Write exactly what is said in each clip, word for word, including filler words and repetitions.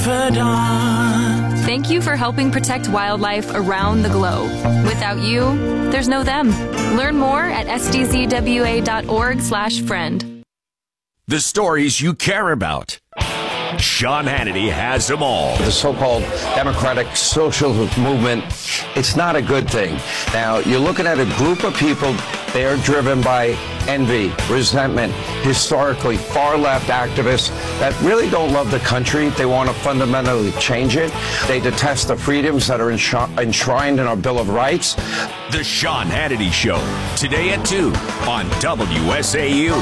confidant. Thank you for helping protect wildlife around the globe. Without you, there's no them. Learn more at s d z w a dot org slash friend. The stories you care about. Sean Hannity has them all. The so-called democratic social movement, it's not a good thing. Now, you're looking at a group of people, they are driven by envy, resentment, historically far-left activists that really don't love the country. They want to fundamentally change it. They detest the freedoms that are enshri- enshrined in our Bill of Rights. The Sean Hannity Show, today at two on W S A U.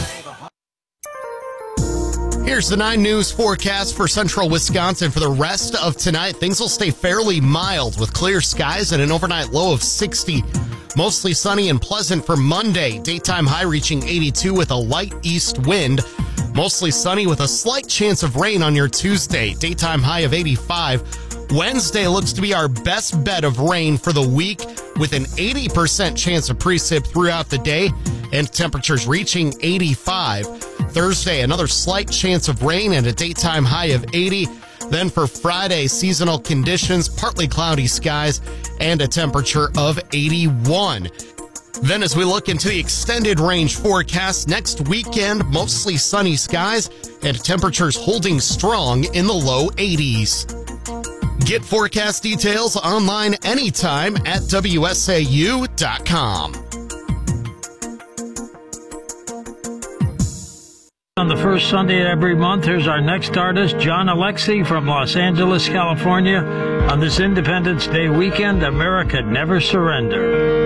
Here's the nine News forecast for central Wisconsin for the rest of tonight. Things will stay fairly mild with clear skies and an overnight low of sixty. Mostly sunny and pleasant for Monday. Daytime high reaching eighty-two with a light east wind. Mostly sunny with a slight chance of rain on your Tuesday. Daytime high of eighty-five. Wednesday looks to be our best bet of rain for the week with an eighty percent chance of precip throughout the day and temperatures reaching eighty-five. Thursday, another slight chance of rain and a daytime high of eighty. Then for Friday, seasonal conditions, partly cloudy skies, and a temperature of eighty-one. Then as we look into the extended range forecast, next weekend, mostly sunny skies and temperatures holding strong in the low eighties. Get forecast details online anytime at W S A U dot com. On the first Sunday of every month, here's our next artist, John Alexie from Los Angeles, California. On this Independence Day weekend, America Never Surrender.